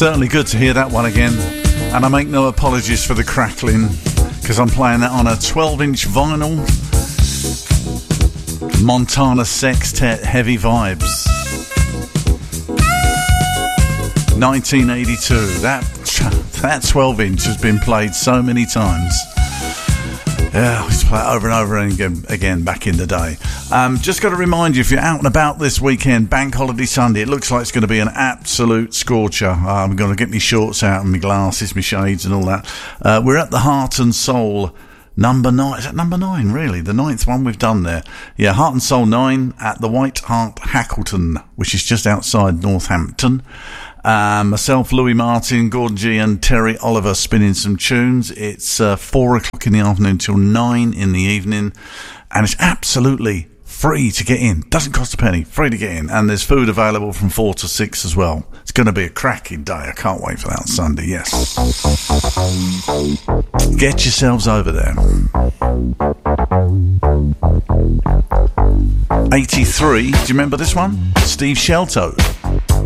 Certainly good to hear that one again. And I make no apologies for the crackling, because I'm playing that on a 12-inch vinyl. Montana Sextet Heavy Vibes. 1982. That 12-inch has been played so many times. Yeah, I used to play it over and over again back in the day. Just got to remind you, if you're out and about this weekend, Bank Holiday Sunday, it looks like it's going to be an absolute scorcher. I'm going to get my shorts out and my glasses, my shades and all that. We're at the Heart and Soul number 9. Is that number 9, really? The 9th one we've done there. Yeah, Heart and Soul 9 at the White Hart Hackleton, which is just outside Northampton. Myself, Louis Martin, Gordon G and Terry Oliver spinning some tunes. It's 4 o'clock in the afternoon till 9 in the evening, and it's absolutely free to get in. Doesn't cost a penny, free to get in, and there's food available from 4 to 6 as well. It's going to be a cracking day. I can't wait for that on Sunday. Yes, get yourselves over there. 83, do you remember this one? Steve Shelto.